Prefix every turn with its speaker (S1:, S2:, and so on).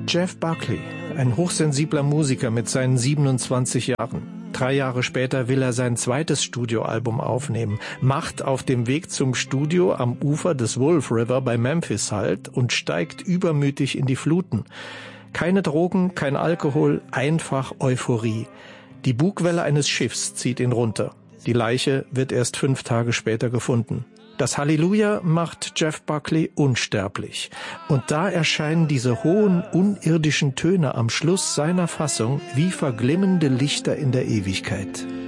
S1: Jeff Buckley, ein hochsensibler Musiker mit seinen 27 Jahren. 3 Jahre später will er sein zweites Studioalbum aufnehmen, macht auf dem Weg zum Studio am Ufer des Wolf River bei Memphis Halt und steigt übermütig in die Fluten. Keine Drogen, kein Alkohol, einfach Euphorie. Die Bugwelle eines Schiffs zieht ihn runter. Die Leiche wird erst 5 Tage später gefunden. Das Halleluja macht Jeff Buckley unsterblich. Und da erscheinen diese hohen, unirdischen Töne am Schluss seiner Fassung wie verglimmende Lichter in der Ewigkeit.